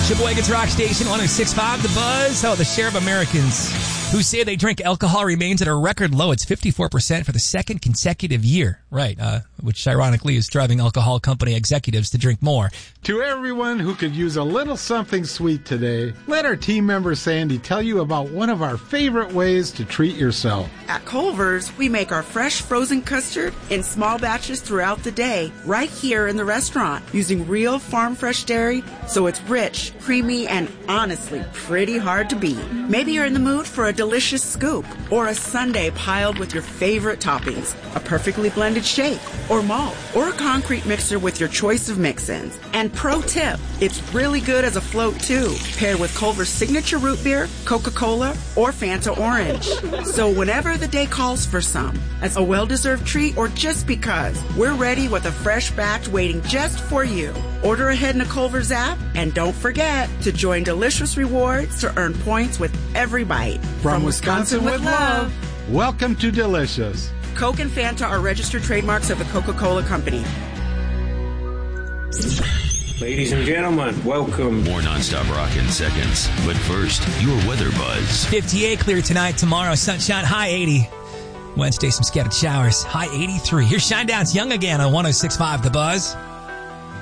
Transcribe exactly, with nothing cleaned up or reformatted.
Sheboygan's Rock Station, one oh six point five The Buzz. Oh, the share of Americans who say they drink alcohol remains at a record low. It's fifty-four percent for the second consecutive year. Right, uh, which ironically is driving alcohol company executives to drink more. To everyone who could use a little something sweet today, let our team member Sandy tell you about one of our favorite ways to treat yourself. At Culver's, we make our fresh frozen custard in small batches throughout the day, right here in the restaurant, using real farm fresh dairy, so it's rich, creamy, and honestly pretty hard to beat. Maybe you're in the mood for a delicious scoop, or a sundae piled with your favorite toppings, a perfectly blended shake, or malt, or a concrete mixer with your choice of mix-ins. And pro tip, it's really good as a float too, paired with Culver's signature root beer, Coca-Cola, or Fanta Orange. So whenever the day calls for some, as a well-deserved treat or just because, we're ready with a fresh batch waiting just for you. Order ahead in the Culver's app, and don't forget to join Delicious Rewards to earn points with every bite. From, From Wisconsin, Wisconsin with love. love, welcome to Delicious. Coke and Fanta are registered trademarks of the Coca-Cola Company. Ladies and gentlemen, welcome. More nonstop rock in seconds. But first, your weather buzz. fifty-eight clear tonight, tomorrow sunshine, high eighty. Wednesday, some scattered showers, high eighty-three. Here's Shinedown's Young Again on one oh six point five The Buzz.